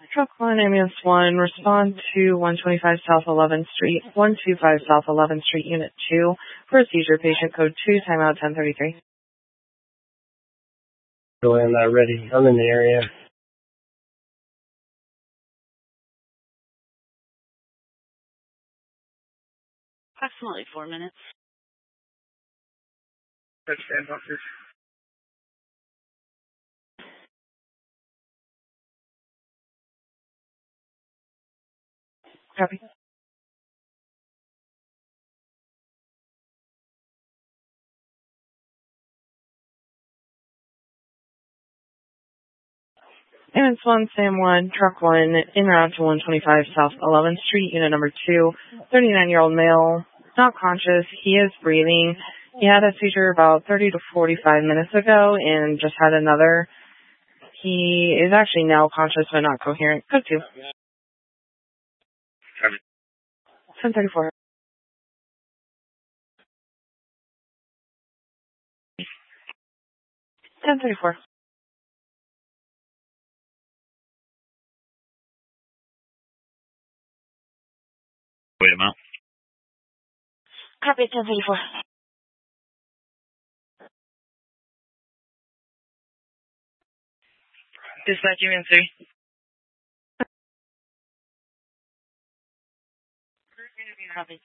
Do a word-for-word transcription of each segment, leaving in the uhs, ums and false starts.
Truck one, ambulance one, respond to one twenty-five South eleventh Street, one twenty-five South eleventh Street, Unit two, for a seizure, patient code two, timeout ten thirty-three. Go in, that ready. I'm in the area. Approximately four minutes. Stand doctor. Copy. Ambulance one, Sam one, truck one, en route to one twenty-five South eleventh Street, unit number two, thirty-nine-year-old male, not conscious, he is breathing. He had a seizure about thirty to forty-five minutes ago and just had another. He is actually now conscious but not coherent. Code two. ten thirty-four. ten thirty-four. Wait a minute. Copy, ten thirty-four. Dispatch unit three. Copy.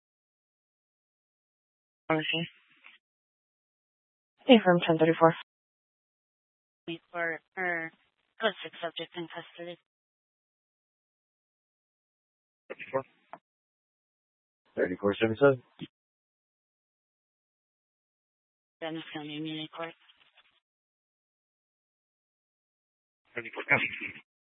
Honestly. Affirm ten thirty-four. For her code six subject in custody. thirty-four. thirty-four seventy-seven. Dennis County Community Court. thirty-four.